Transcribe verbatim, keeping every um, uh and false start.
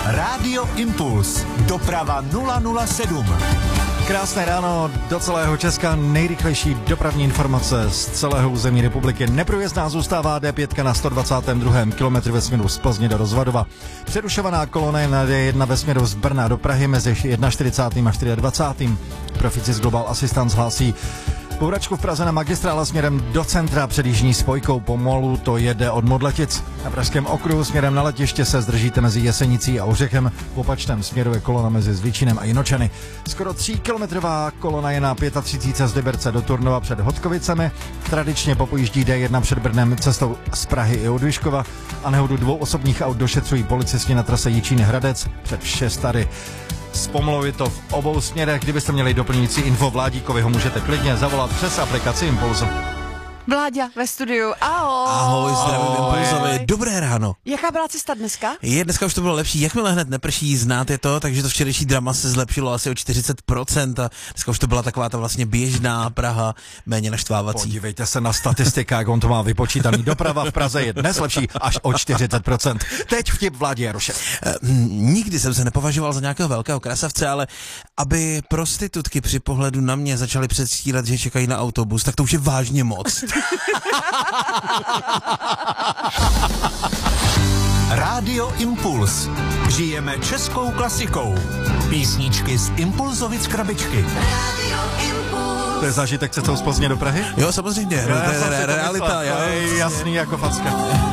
Rádio Impuls. Doprava nula nula sedm. Krásné ráno do celého Česka, nejrychlejší dopravní informace z celého území republiky. Neprůjezdná zůstává D pět na sto dvacátém druhém kilometru ve směru z Plzně do Rozvadova. Přerušovaná kolona je na D jedna ve směru z Brna do Prahy mezi čtyřicátým prvním a dvacátým čtvrtým Proficis Global Assistance hlásí bouračku v Praze na magistrále směrem do centra před jižní spojkou pomalu to jede od Modletic. Na Pražském okruhu směrem na letiště se zdržíte mezi Jesenicí a Ořechem. V opačném směru je kolona mezi Zličínem a Jinočany. Skoro tříkilometrová kolona je na třicet pět z Liberce do Turnova před Hodkovicemi. Tradičně popojíždí D jedna před Brnem cestou z Prahy i od Vyškova a nehodu dvou osobních aut došetřují policisti na trase Jičín Hradec před Šestady. Zpomalou je to v obou směrech. Kdybyste měli doplňující info Vládíkovi, ho můžete klidně zavolat přes aplikaci Impulzu. Vláďa ve studiu, ahoj. Ahoj, zdravím Impulzovi, dobré ráno. Jaká byla cesta dneska? Je, dneska už to bylo lepší, jakmile hned neprší, znáte to, takže to včerejší drama se zlepšilo asi o čtyřicet procent a dneska už to byla taková ta vlastně běžná Praha, méně naštvávací. Podívejte se na statistika, jak on to má vypočítaný. Doprava v Praze je dnes lepší až o čtyřicet procent. Teď vtip Vládě Jaroše. E, nikdy jsem se nepovažoval za nějakého velkého krasavce, ale aby prostitutky při pohledu na mě začaly předstírat, že čekají na autobus, tak to už je vážně moc. Rádio Impuls. Žijeme českou klasikou. Písničky z Impulzovic krabičky. To je zážitek cestou z Plzně do Prahy? Jo, samozřejmě, no, to je re- realita. To je jasný jako facka.